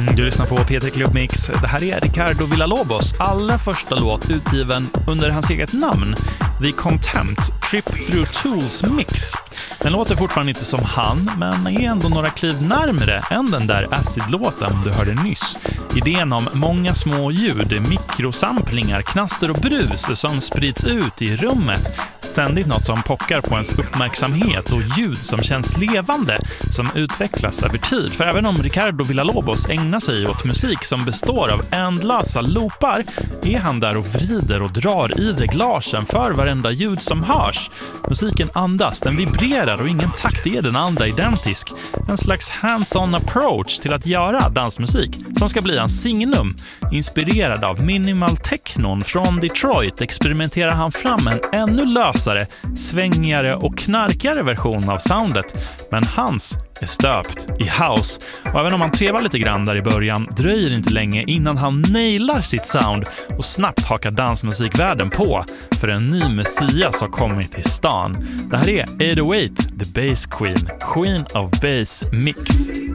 Du lyssnar på P3 Club Mix. Det här är Ricardo Villalobos allra första låt utgiven under hans eget namn, The Contempt Trip Through Tools Mix. Den låter fortfarande inte som han, men är ändå några kliv närmare än den där acid-låten du hörde nyss. Idén om många små ljud, mikrosamplingar, knaster och brus som sprids ut i rummet. Ständigt något som pockar på ens uppmärksamhet och ljud som känns levande, som utvecklas över tid. För även om Ricardo Villalobos ägnar sig åt musik som består av ändlösa loopar, är han där och vrider och drar i reglagen för varenda ljud som hörs. Musiken andas, den vibrerar och ingen takt är den andra identisk. En slags hands-on approach till att göra dansmusik som ska bli en signum. Inspirerad av minimal technon från Detroit experimenterar han fram en ännu lösare, svängigare och knarkigare version av soundet. Men hans är stöpt i house. Och även om han trevar lite grann där i början, dröjer inte länge innan han nailar sitt sound och snabbt hakar dansmusikvärlden på, för en ny messias har kommit till stan. Det här är 808, The Bass Queen, Queen of Bass Mix.